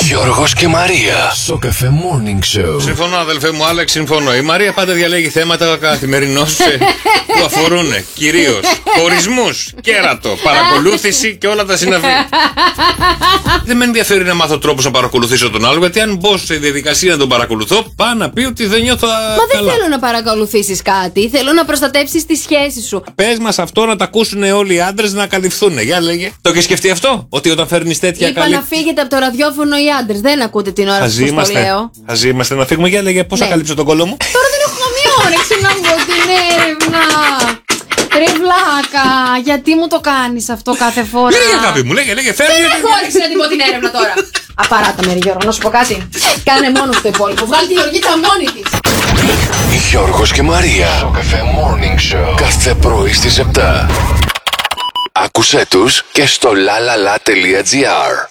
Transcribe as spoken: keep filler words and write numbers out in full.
Γιώργος και Μαρία. Σοκαφέ Morning Show. Συμφωνώ, αδελφέ μου, Άλεξ, συμφωνώ. Η Μαρία πάντα διαλέγει θέματα καθημερινώς που αφορούν κυρίως χωρισμούς, κέρατο, παρακολούθηση και όλα τα συναφή. Δεν με ενδιαφέρει να μάθω τρόπους να παρακολουθήσω τον άλλο, γιατί αν μπω σε διαδικασία να τον παρακολουθώ, πάω να πει ότι δεν νιώθω. Μα καλά. Δεν θέλω να παρακολουθήσεις κάτι. Θέλω να προστατεύσεις τη σχέση σου. Πες μας αυτό να τα ακούσουν όλοι οι άντρες να καλυφθούν. Για λέγε. Το έχεις σκεφτεί αυτό? Ότι όταν φέρνεις τέτοια Είπα καλύ... να φύγετε από το ραδιόφωνο οι άντρες. Δεν ακούτε την ώρα που σας το λέω. Χαζοί είμαστε να φύγουμε. Για λέγε, πώς θα καλύψω τον κόλλο μου. Τώρα δεν έχω καμία όρεξη να βγω την έρευνα. Ρε βλάκα, γιατί μου το κάνεις αυτό κάθε φορά? Λέγε αγάπη μου, λέγε, λέγε, φέρνει. Δεν έχω όρεξη να την πω την έρευνα τώρα. Απαράτα με ρε Γιώργο, να σου πω κάτι. Κάνε μόνο το υπόλοιπο, βγάλει τη Γεωργίτσα μόνη της. Γιώργος και Μαρία. Σοκαφέ Morning Show. Κάθε πρωί στις επτά. Άκουσέ τους και στο lalala.gr.